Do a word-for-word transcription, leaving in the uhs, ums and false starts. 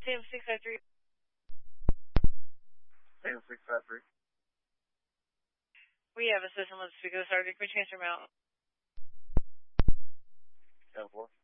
Sam six five three. Sam six five three. We have a system. Let's speak to the sergeant. Can we transfer him out? ten four.